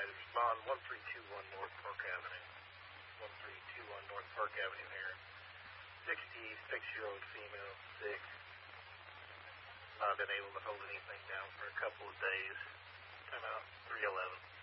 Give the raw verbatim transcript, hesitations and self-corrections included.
United respond, one three two one North Park Avenue. one three two one North Park Avenue here. sixty-six-year-old female, sick. Not been able to hold anything down for a couple of days. Time out, three eleven.